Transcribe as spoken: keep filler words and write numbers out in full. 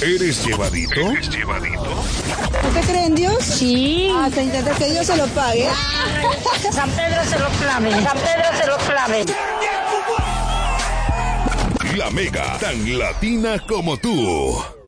¿Eres llevadito? ¿Eres llevadito? ¿Usted cree en Dios? Sí. Ah, se intenta que Dios se lo pague. San Pedro se lo clave. San Pedro se lo clave. La Mega, tan latina como tú.